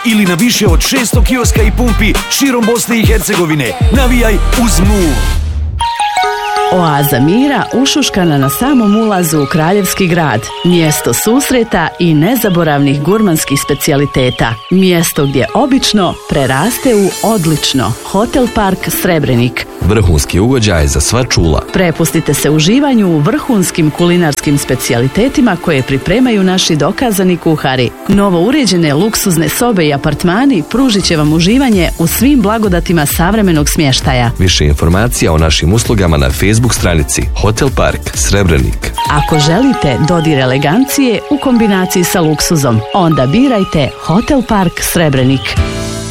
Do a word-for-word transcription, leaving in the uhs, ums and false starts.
ili na više od šesto kioska i pumpi širom Bosne i Hercegovine. Navijaj uz Move. Oaza mira ušuškana na samom ulazu u Kraljevski grad. Mjesto susreta i nezaboravnih gurmanskih specijaliteta. Mjesto gdje obično preraste u odlično. Hotel Park Srebrenik. Vrhunski ugođaj za sva čula. Prepustite se uživanju u vrhunskim kulinarskim specijalitetima koje pripremaju naši dokazani kuhari. Novo uređene luksuzne sobe i apartmani pružit će vam uživanje u svim blagodatima savremenog smještaja. Više informacija o našim uslugama na Facebook stranici Hotel Park Srebrenik. Ako želite dodir elegancije u kombinaciji sa luksuzom, onda birajte Hotel Park Srebrenik.